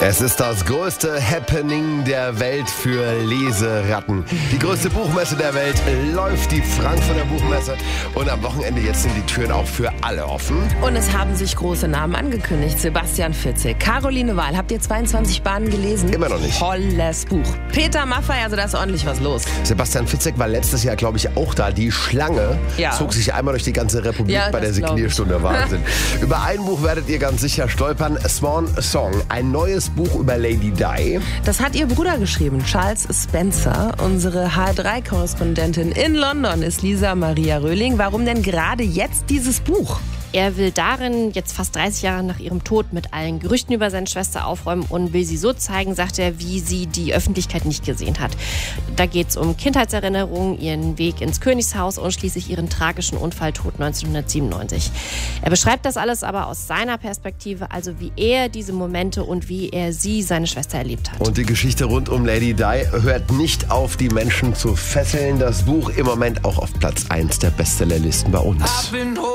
Es ist das größte Happening der Welt für Leseratten. Die größte Buchmesse der Welt läuft, die Frankfurter Buchmesse. Und am Wochenende jetzt sind die Türen auch für alle offen. Und es haben sich große Namen angekündigt. Sebastian Fitzek, Caroline Wahl. Habt ihr 22 Bahnen gelesen? Immer noch nicht. Tolles Buch. Peter Maffay, also da ist ordentlich was los. Sebastian Fitzek war letztes Jahr, glaube ich, auch da. Die Schlange zog sich einmal durch die ganze Republik bei der Signierstunde. Wahnsinn. Über ein Buch werdet ihr ganz sicher stolpern. Swan Song, ein neues Buch über Lady Di. Das hat ihr Bruder geschrieben, Charles Spencer. Unsere H3-Korrespondentin in London ist Lisa Maria Röhling. Warum denn gerade jetzt dieses Buch? Er will darin jetzt fast 30 Jahre nach ihrem Tod mit allen Gerüchten über seine Schwester aufräumen und will sie so zeigen, sagt er, wie sie die Öffentlichkeit nicht gesehen hat. Da geht es um Kindheitserinnerungen, ihren Weg ins Königshaus und schließlich ihren tragischen Unfalltod 1997. Er beschreibt das alles aber aus seiner Perspektive, also wie er diese Momente und wie er seine Schwester erlebt hat. Und die Geschichte rund um Lady Di hört nicht auf, die Menschen zu fesseln. Das Buch im Moment auch auf Platz 1 der Bestsellerlisten bei uns.